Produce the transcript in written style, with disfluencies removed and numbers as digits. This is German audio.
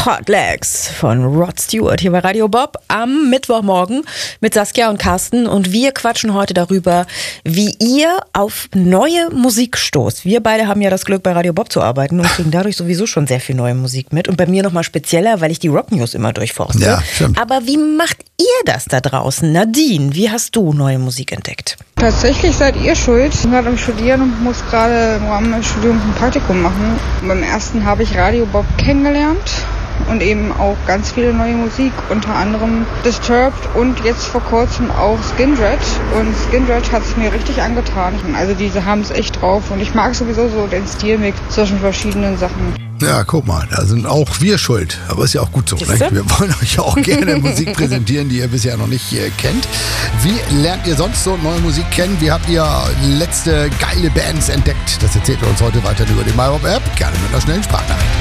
Hot Legs von Rod Stewart hier bei Radio Bob am Mittwochmorgen mit Saskia und Carsten, und wir quatschen heute darüber, wie ihr auf neue Musik stoßt. Wir beide haben ja das Glück, bei Radio Bob zu arbeiten und kriegen dadurch sowieso schon sehr viel neue Musik mit, und bei mir nochmal spezieller, weil ich die Rock News immer durchforste. Ja, stimmt. Aber wie macht ihr das da draußen? Nadine, wie hast du neue Musik entdeckt? Tatsächlich seid ihr schuld. Ich bin gerade am Studieren und muss gerade im Rahmen meines Studiums ein Praktikum machen. Und beim ersten habe ich Radio Bob kennengelernt und eben auch ganz viele neue Musik, unter anderem Disturbed und jetzt vor kurzem auch Skindred. Und Skindred hat es mir richtig angetan. Also diese haben es echt drauf, und ich mag sowieso so den Stilmix zwischen verschiedenen Sachen. Ja, guck mal, da sind auch wir schuld. Aber ist ja auch gut so. Ne? Wir wollen euch auch gerne Musik präsentieren, die ihr bisher noch nicht kennt. Wie lernt ihr sonst so neue Musik kennen? Wie habt ihr letzte geile Bands entdeckt? Das erzählt ihr uns heute weiter über die MyBob-App. Gerne mit einer schnellen Sprachnachricht.